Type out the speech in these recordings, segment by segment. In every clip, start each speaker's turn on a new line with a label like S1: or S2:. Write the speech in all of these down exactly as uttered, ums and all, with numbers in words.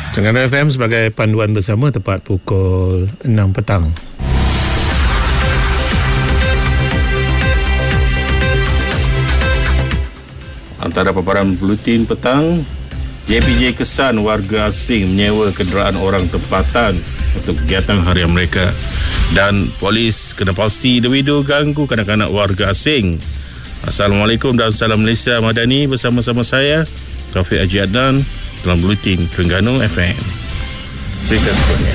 S1: Terengganu F M sebagai panduan bersama tepat pukul enam petang.
S2: Antara paparan buletin petang, J P J kesan warga asing menyewa kenderaan orang tempatan untuk kegiatan harian mereka, dan polis kena pasti individu ganggu kanak-kanak warga asing. Assalamualaikum dan salam Malaysia Madani, bersama-sama saya Taufik Haji Adnan dalam buletin Terengganu F M. Berita seterusnya.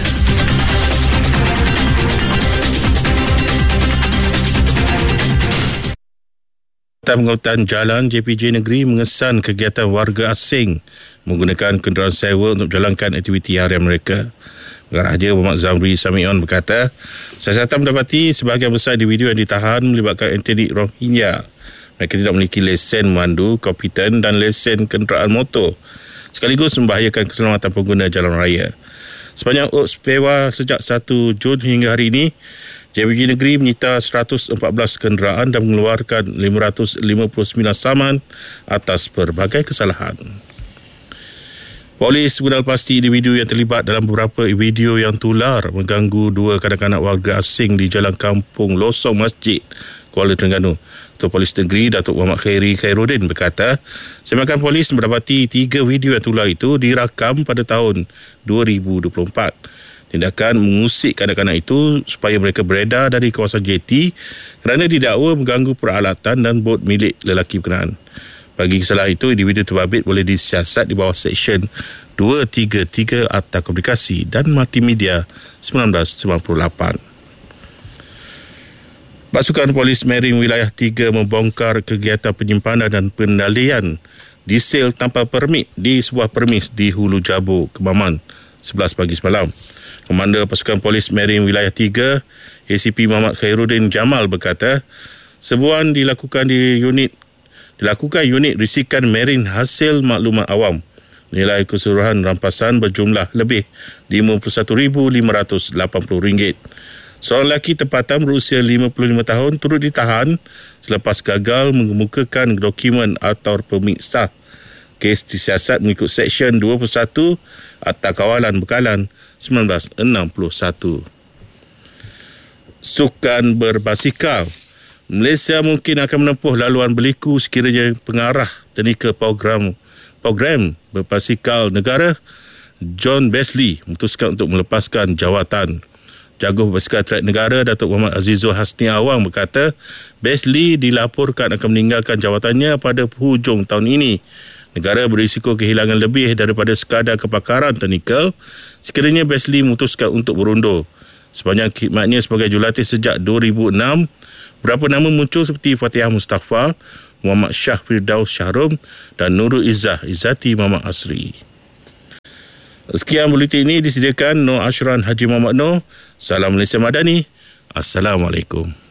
S2: Pengangkutan Jalan J P J Negeri mengesan kegiatan warga asing menggunakan kenderaan sewa untuk jalankan aktiviti harian mereka. Pengarahnya Muhammad Zamri Samion berkata, siasatan mendapati sebahagian besar individu yang ditahan melibatkan etnik Rohingya. Mereka tidak memiliki lesen memandu, kompeten dan lesen kenderaan motor, sekaligus membahayakan keselamatan pengguna jalan raya. Sepanjang U T S Pewa sejak satu Jun hingga hari ini, J P J Negeri menyita seratus empat belas kenderaan dan mengeluarkan lima ratus lima puluh sembilan saman atas berbagai kesalahan. Polis guna pasti individu yang terlibat dalam beberapa video yang tular mengganggu dua kanak-kanak warga asing di Jalan Kampung Losong Masjid, Kuala Terengganu. Ketua Polis Negeri Datuk Muhammad Khairi Khairuddin berkata, semakan polis mendapati tiga video yang tular itu dirakam pada tahun dua ribu dua puluh empat. Tindakan mengusik kanak-kanak itu supaya mereka beredar dari kawasan J T kerana didakwa mengganggu peralatan dan bot milik lelaki berkenaan. Bagi kesalahan itu, individu terbabit boleh disiasat di bawah Seksyen dua tiga tiga Akta Komunikasi dan Multimedia sembilan belas sembilan puluh lapan. Pasukan Polis Marine Wilayah tiga membongkar kegiatan penyimpanan dan pengendalian diesel tanpa permit di sebuah permis di Hulu Jabur, Kemaman, sebelas pagi semalam. Komander Pasukan Polis Marine Wilayah tiga, A C P Muhammad Khairuddin Jamal berkata, sebuan dilakukan di unit dilakukan unit risikan Marine hasil maklumat awam. Nilai keseluruhan rampasan berjumlah lebih lima puluh satu ribu lima ratus lapan puluh ringgit. Seorang lelaki tempatan berusia lima puluh lima tahun turut ditahan selepas gagal mengemukakan dokumen atau permit sah. Kes disiasat mengikut Seksyen dua puluh satu Akta Kawalan Bekalan sembilan belas enam puluh satu. Sukan berbasikal. Malaysia mungkin akan menempuh laluan berliku sekiranya pengarah teknikal program program berbasikal negara John Besley memutuskan untuk melepaskan jawatan. Jaguh Basikal Trek Negara Datuk Muhammad Azizul Hasni Awang berkata, Besley dilaporkan akan meninggalkan jawatannya pada hujung tahun ini. Negara berisiko kehilangan lebih daripada sekadar kepakaran teknikal sekiranya Besley memutuskan untuk berundur. Sepanjang khidmatnya sebagai jurulatih sejak dua ribu enam, beberapa nama muncul seperti Fatihah Mustafa, Muhammad Shah Firdaus Syahrum dan Nurul Izzah Izzati Muhammad Asri. Sekian buletin ini disediakan Nur Ashran Haji Muhammad Nur. Salam Malaysia Madani. Assalamualaikum.